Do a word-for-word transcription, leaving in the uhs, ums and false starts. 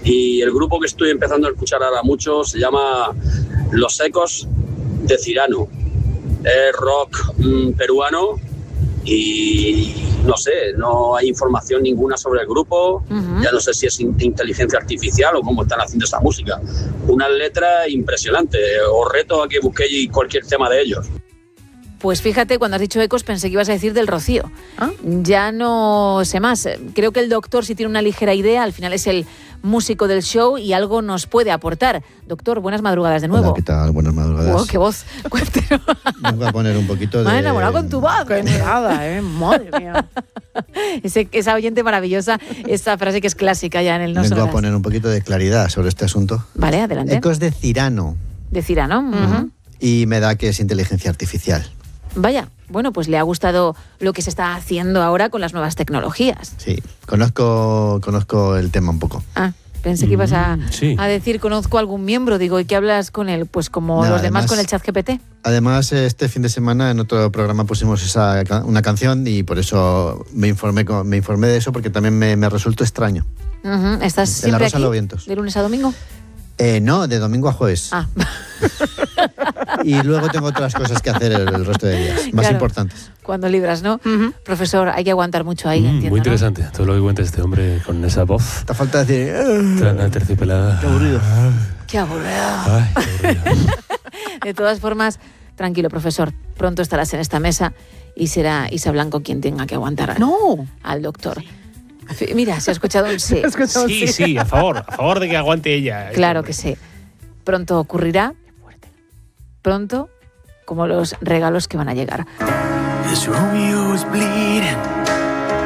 y el grupo que estoy empezando a escuchar ahora mucho se llama Los Ecos de Cirano. Es rock mmm, peruano y no sé, no hay información ninguna sobre el grupo. Uh-huh. Ya no sé si es inteligencia artificial o cómo están haciendo esa música. Una letra impresionante. Os reto a que busquéis cualquier tema de ellos. Pues fíjate, cuando has dicho Ecos pensé que ibas a decir del Rocío. ¿Ah? Ya no sé más. Creo que el doctor sí tiene una ligera idea. Al final es el músico del show y algo nos puede aportar. Doctor, buenas madrugadas de nuevo. Hola, ¿qué tal? Buenas madrugadas. Oh, qué voz. Cuéntanos. Vengo a poner un poquito de... Me ha enamorado con tu voz. Qué nada, ¿eh? Madre mía. Ese, esa oyente maravillosa, esa frase que es clásica ya en el No Vengo Sonoras. a poner un poquito de claridad sobre este asunto. Vale, adelante. Ecos de Cirano. De Cirano. Uh-huh. Y me da que es inteligencia artificial. Vaya, bueno, pues le ha gustado lo que se está haciendo ahora con las nuevas tecnologías. Sí, conozco, conozco el tema un poco. Ah, pensé que ibas a, mm, sí. a decir conozco a algún miembro, digo, ¿y qué hablas con él? Pues como No, los además, demás con el chat G P T. Además, este fin de semana en otro programa pusimos esa, una canción y por eso me informé, me informé de eso porque también me, me resultó extraño. Uh-huh. ¿Estás En siempre La Rosa aquí, de los Vientos. de lunes a domingo? Eh, no, de domingo a jueves. Ah. Y luego tengo otras cosas que hacer el, el resto de días, más claro, importantes. Cuando libras, ¿no? Uh-huh. Profesor, hay que aguantar mucho ahí, Mm, entiendo, muy interesante, ¿no? todo lo que cuenta este hombre con esa voz. Te falta decir... Tan terciopelada. Qué aburrido. Qué aburrido. Ay, qué aburrido. De todas formas, tranquilo, profesor. Pronto estarás en esta mesa y será Isa Blanco quien tenga que aguantar No. al doctor. Mira, se ha escuchado un sí. Sí, sí, a favor, a favor de que aguante ella. Claro que sí. Pronto ocurrirá. Pronto, como los regalos que van a llegar. As Romeo was bleeding